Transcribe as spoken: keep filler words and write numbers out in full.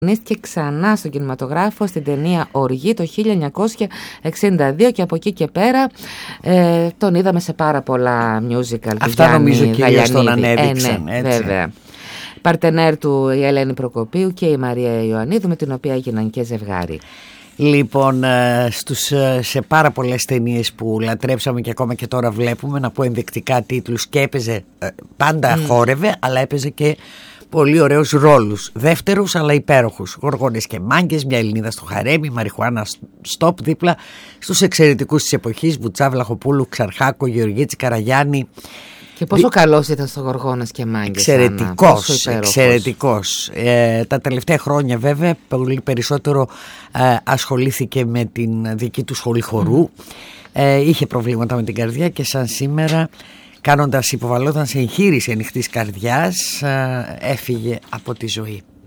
Εμφανίστηκε ξανά στον κινηματογράφο στην ταινία Οργή το χίλια εννιακόσια εξήντα δύο και από εκεί και πέρα ε, τον είδαμε σε πάρα πολλά musical. Αυτά νομίζω κυρίως τον ανέδειξαν. Ε, ναι, βέβαια. Παρτενέρ του η Ελένη Προκοπίου και η Μαρία Ιωαννίδου, με την οποία έγιναν και ζευγάρι. Λοιπόν, στους, σε πάρα πολλές ταινίες που λατρέψαμε και ακόμα και τώρα βλέπουμε, να πω ενδεικτικά τίτλους, και έπαιζε, πάντα mm. χόρευε, αλλά έπαιζε και πολύ ωραίους ρόλους, δεύτερους αλλά υπέροχους. Γοργόνες και μάγκες, μια Ελληνίδα στο χαρέμι, Μαριχουάνα στόπ δίπλα στους εξαιρετικούς της εποχής, Βουτσά, Βλαχοπούλου, Ξαρχάκο, Γεωργίτση, Καραγιάννη. Και πόσο Δι... καλός ήταν στο Γοργόνας και Μάγκες. Εξαιρετικός, εξαιρετικός. Ε, τα τελευταία χρόνια βέβαια πολύ περισσότερο ε, ασχολήθηκε με την δική του σχολή χορού. Mm. Ε, είχε προβλήματα με την καρδιά και σαν σήμερα, κάνοντας, υποβαλλόταν σε εγχείρηση ανοιχτής καρδιάς, ε, έφυγε από τη ζωή.